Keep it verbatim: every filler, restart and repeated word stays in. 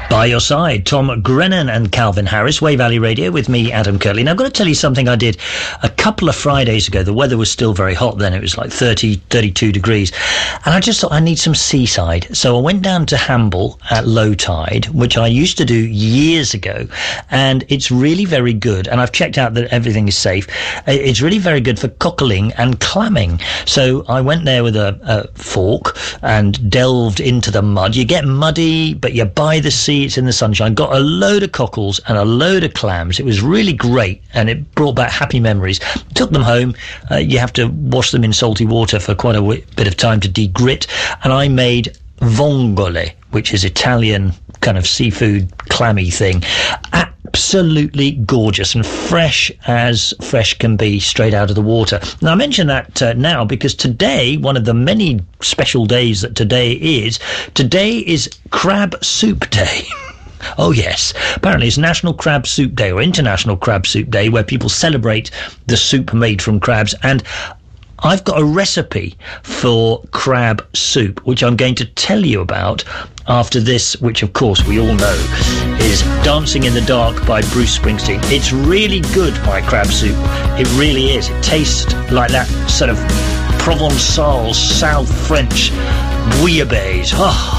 By your side, Tom Grennan and Calvin Harris, Way Valley Radio, with me, Adam Kirtley. Now, I've got to tell you something I did a couple of Fridays ago. The weather was still very hot then. It was like thirty, thirty-two degrees. And I just thought I need some seaside. So I went down to Hamble at low tide, which I used to do years ago. And it's really very good. And I've checked out that everything is safe. It's really very good for cockling and clamming. So I went there with a, a fork and delved into the mud. You get muddy, but you're by the sea. It's in the sunshine. Got a load of cockles and a load of clams. It was really great, and it brought back happy memories. Took them home. Uh, you have to wash them in salty water for quite a w- bit of time to degrit, and I made vongole, which is Italian kind of seafood clammy thing. Absolutely gorgeous and fresh as fresh can be, straight out of the water. Now, I mention that uh, now because today, one of the many special days that today is, today is Crab Soup Day. Oh, yes. Apparently it's National Crab Soup Day or International Crab Soup Day, where people celebrate the soup made from crabs. And I've got a recipe for crab soup, which I'm going to tell you about after this, which, of course, we all know is Dancing in the Dark by Bruce Springsteen. It's really good, my crab soup. It really is. It tastes like that sort of Provençal, South French bouillabaisse. Oh,